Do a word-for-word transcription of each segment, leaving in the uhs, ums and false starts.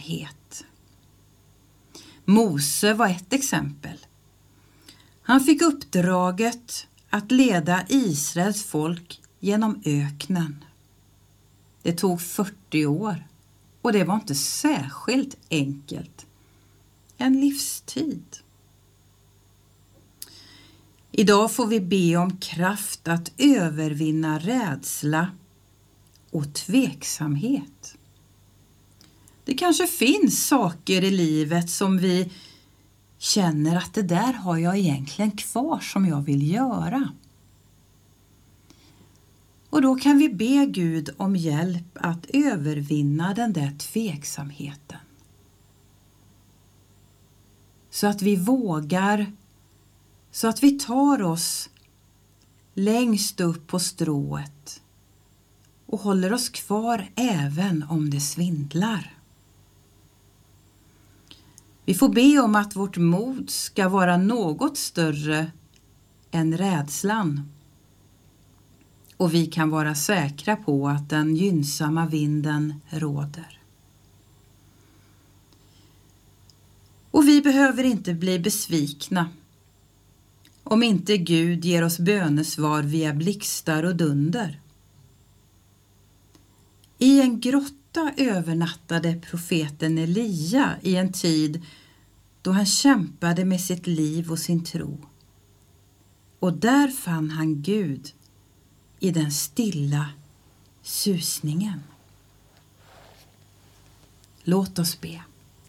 tveksamhet. Mose var ett exempel. Han fick uppdraget att leda Israels folk genom öknen. Det tog fyrtio år och det var inte särskilt enkelt. En livstid. Idag får vi be om kraft att övervinna rädsla och tveksamhet. Det kanske finns saker i livet som vi känner att det där har jag egentligen kvar som jag vill göra. Och då kan vi be Gud om hjälp att övervinna den där tveksamheten. Så att vi vågar, så att vi tar oss längst upp på strået och håller oss kvar även om det svindlar. Vi får be om att vårt mod ska vara något större än rädslan. Och vi kan vara säkra på att den gynnsamma vinden råder. Och vi behöver inte bli besvikna om inte Gud ger oss bönesvar via blixtar och dunder. I en grotta övernattade profeten Elia i en tid då han kämpade med sitt liv och sin tro. Och där fann han Gud i den stilla susningen. Låt oss be.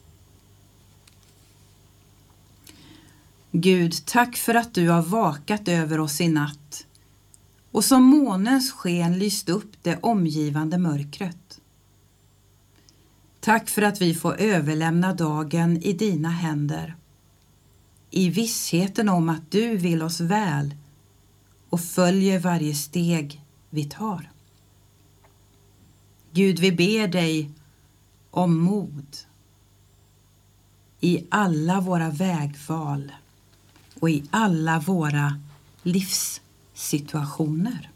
Gud, tack för att du har vakat över oss i natt och som månens sken lyst upp det omgivande mörkret. Tack för att vi får överlämna dagen i dina händer, i vissheten om att du vill oss väl och följer varje steg vi tar. Gud, vi ber dig om mod i alla våra vägval och i alla våra livssituationer.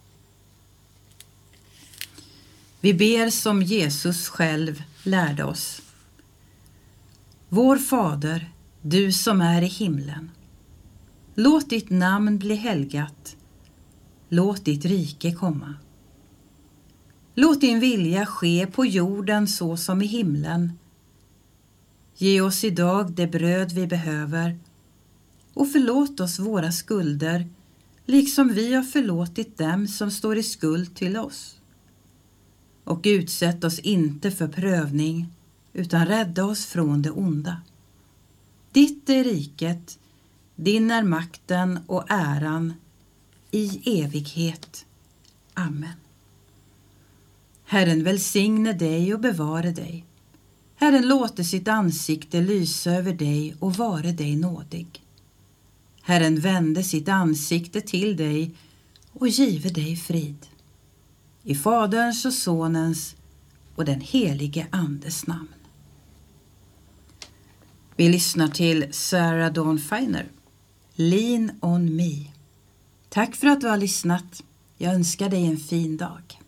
Vi ber som Jesus själv lärde oss. Vår Fader, du som är i himlen. Låt ditt namn bli helgat. Låt ditt rike komma. Låt din vilja ske på jorden så som i himlen. Ge oss idag det bröd vi behöver och förlåt oss våra skulder liksom vi har förlåtit dem som står i skuld till oss. Och utsätt oss inte för prövning utan rädda oss från det onda. Ditt är riket, din är makten och äran i evighet. Amen. Herren välsigne dig och bevare dig. Herren låter sitt ansikte lysa över dig och vare dig nådig. Herren vände sitt ansikte till dig och give dig frid. I Faderns och Sonens och den helige Andes namn. Vi lyssnar till Sarah Dawn Finer. Lean on me. Tack för att du har lyssnat. Jag önskar dig en fin dag.